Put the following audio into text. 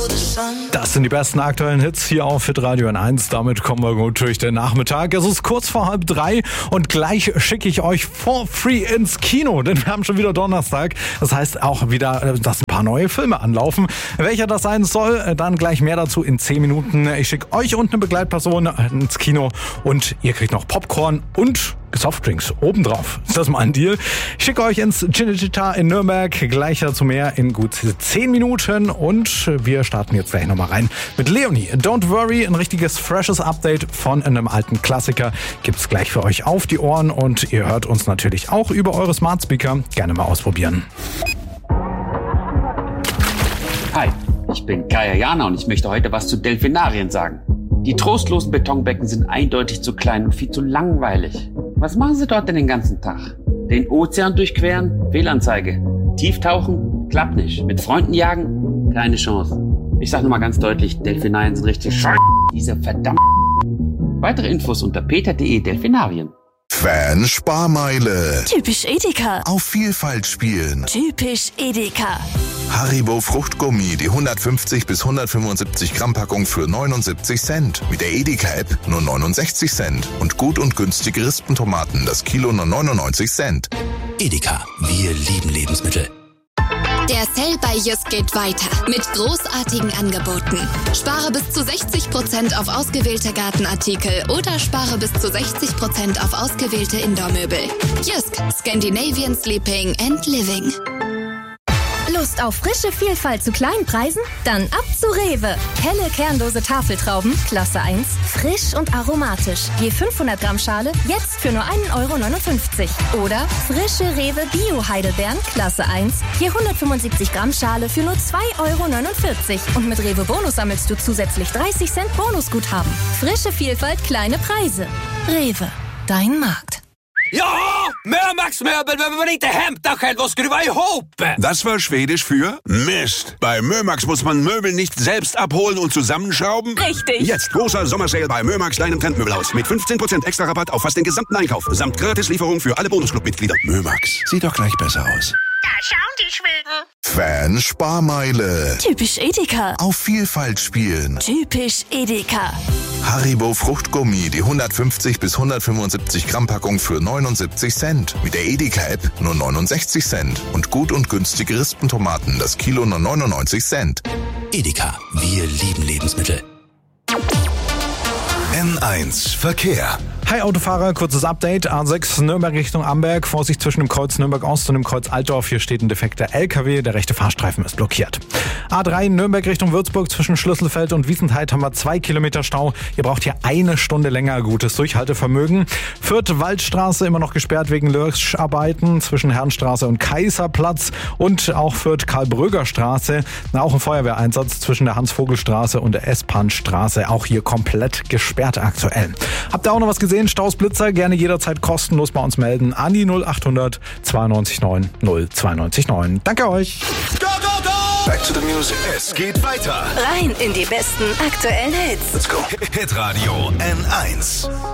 Das sind die besten aktuellen Hits hier auf Hitradio N1. Damit kommen wir gut durch den Nachmittag. Es ist kurz vor 2:30 und gleich schicke ich euch for free ins Kino, denn wir haben schon wieder Donnerstag. Das heißt auch wieder, dass ein paar neue Filme anlaufen. Welcher das sein soll, dann gleich mehr dazu in 10 Minuten. Ich schicke euch und eine Begleitperson ins Kino und ihr kriegt noch Popcorn und Softdrinks obendrauf. Ist das mal ein Deal? Ich schicke euch ins Cinecittà in Nürnberg. Gleich dazu mehr in gut 10 Minuten. Und wir starten jetzt gleich nochmal rein mit Leonie. Don't Worry, ein richtiges freshes Update von einem alten Klassiker. Gibt's gleich für euch auf die Ohren. Und ihr hört uns natürlich auch über eure Smart Speaker. Gerne mal ausprobieren. Hi, ich bin Kaya Jana und ich möchte heute was zu Delfinarien sagen. Die trostlosen Betonbecken sind eindeutig zu klein und viel zu langweilig. Was machen sie dort denn den ganzen Tag? Den Ozean durchqueren? Fehlanzeige. Tieftauchen? Klappt nicht. Mit Freunden jagen? Keine Chance. Ich sag nur mal ganz deutlich, Delfinarien sind richtig scheiße. Diese verdammte. Weitere Infos unter peter.de Delfinarien. Fan-Sparmeile. Typisch Edeka. Auf Vielfalt spielen. Typisch Edeka. Haribo Fruchtgummi, die 150 bis 175 Gramm Packung für 79 Cent. Mit der Edeka-App nur 69 Cent. Und gut und günstige Rispentomaten, das Kilo nur 99 Cent. Edeka, wir lieben Lebensmittel. Der Sale bei Jysk geht weiter mit großartigen Angeboten. Spare bis zu 60% auf ausgewählte Gartenartikel oder spare bis zu 60% auf ausgewählte Indoor-Möbel. Jysk, Scandinavian Sleeping and Living. Lust auf frische Vielfalt zu kleinen Preisen? Dann ab zu Rewe. Helle kernlose Tafeltrauben, Klasse 1, frisch und aromatisch. Je 500 Gramm Schale, jetzt für nur 1,59 €. Oder frische Rewe Bio-Heidelbeeren, Klasse 1, je 175 Gramm Schale für nur 2,49 €. Und mit Rewe Bonus sammelst du zusätzlich 30 Cent Bonusguthaben. Frische Vielfalt, kleine Preise. Rewe, dein Markt. Ja, Mörmax Möbel, wenn man inte hämtar själv och skruva ihop. Das war Schwedisch für Mist. Bei Mörmax muss man Möbel nicht selbst abholen und zusammenschrauben. Richtig. Jetzt großer Sommersale bei Mörmax, deinem Trendmöbelhaus. Mit 15% extra Rabatt auf fast den gesamten Einkauf. Samt Gratislieferung für alle Bonusclub-Mitglieder. Mörmax, sieht doch gleich besser aus. Da schauen die Schweden. Fan-Sparmeile. Typisch Edeka. Auf Vielfalt spielen. Typisch Edeka. Haribo Fruchtgummi, die 150 bis 175 Gramm Packung für 79 Cent. Mit der Edeka-App nur 69 Cent. Und gut und günstige Rispentomaten, das Kilo nur 99 Cent. Edeka, wir lieben Lebensmittel. N1 Verkehr. Hi Autofahrer, kurzes Update. A6 Nürnberg Richtung Amberg. Vorsicht zwischen dem Kreuz Nürnberg Ost und dem Kreuz Altdorf. Hier steht ein defekter LKW. Der rechte Fahrstreifen ist blockiert. A3 Nürnberg Richtung Würzburg. Zwischen Schlüsselfeld und Wiesentheit haben wir 2 Kilometer Stau. Ihr braucht hier 1 Stunde länger gutes Durchhaltevermögen. Fürth Waldstraße immer noch gesperrt wegen Löscharbeiten zwischen Herrenstraße und Kaiserplatz. Und auch Fürth Karl-Bröger-Straße. Auch ein Feuerwehreinsatz zwischen der Hans-Vogel-Straße und der S-Bahn-Straße. Auch hier komplett gesperrt aktuell. Habt ihr auch noch was gesehen? Staus, Blitzer, gerne jederzeit kostenlos bei uns melden an die 0800 92 9 092 9. Danke euch. Go, go, go! Back to the music. Es geht weiter. Rein in die besten aktuellen Hits. Let's go. Hitradio N1.